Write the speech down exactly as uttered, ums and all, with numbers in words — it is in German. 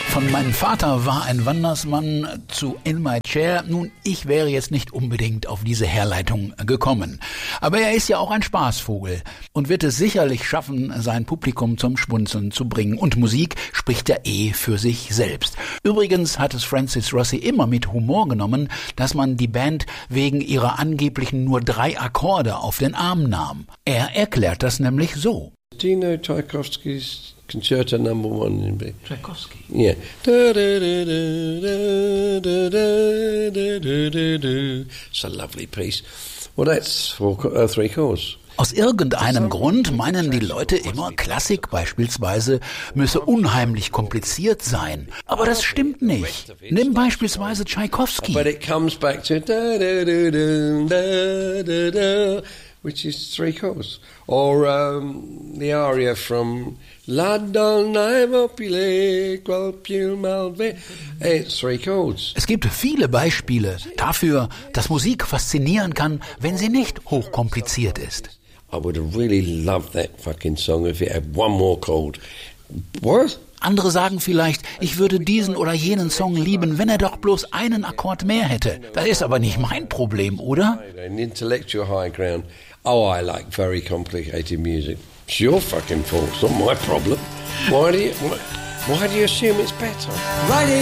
Von meinem Vater war ein Wandersmann zu In My Chair. Nun, ich wäre jetzt nicht unbedingt auf diese Herleitung gekommen. Aber er ist ja auch ein Spaßvogel und wird es sicherlich schaffen, sein Publikum zum Schmunzeln zu bringen. Und Musik spricht ja eh für sich selbst. Übrigens hat es Francis Rossi immer mit Humor genommen, dass man die Band wegen ihrer angeblichen nur drei Akkorde auf den Arm nahm. Er erklärt das nämlich so. Do you know Tchaikovsky's Concerto Number One in B? Tchaikovsky. Yeah. It's a lovely piece. Well, that's four, uh, three chords. Aus irgendeinem Grund meinen die Leute immer, Klassik beispielsweise müsse unheimlich kompliziert sein. Aber das stimmt nicht. Nimm beispielsweise Tchaikovsky. But it comes back to da da da da da da, which is three chords. Or um, the aria from La Donna Mobile, qual più malve. It's three chords. Es gibt viele Beispiele dafür, dass Musik faszinieren kann, wenn sie nicht hochkompliziert ist. I would have really loved that fucking song if it had one more chord. What? Andere sagen vielleicht, ich würde diesen oder jenen Song lieben, wenn er doch bloß einen Akkord mehr hätte. Das ist aber nicht mein Problem, oder? An intellectual high ground. Oh, I like very complicated music. It's your fucking fault, it's not my problem. Why do you, why, why do you assume it's better?